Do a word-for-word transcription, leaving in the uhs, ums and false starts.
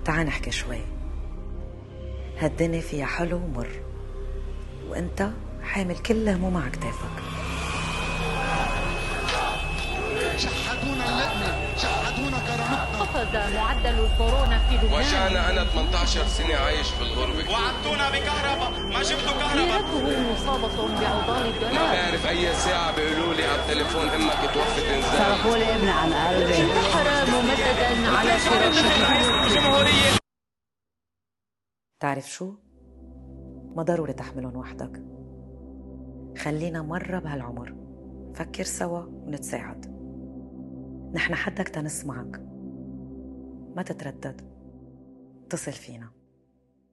تعال نحكي شوي. هالدنيا فيها حلو ومر، وانت حامل كل هموم على كتافك. شحدونا اللقمة، شحدونا كرامتنا. قفز معدل الكورونا في لبنان، وجعنا أنا ثمانية عشر سنة عايش في الغربة، وعدتونا بكهرباء ما جبتوا كهرباء. سيرته مصابة بعضال الدولار. ما بعرف أي ساعة بيقولوا لي على التليفون أمك توفت إنزال. صرفوا لي ابني عن قلبي. انتحر ممددا على فراشه. تعرف شو؟ ما ضروري تحملهم وحدك. خلينا مرة بهالعمر فكر سوا ونتساعد. نحن حدك تنسمعك، ما تتردد، اتصل فينا.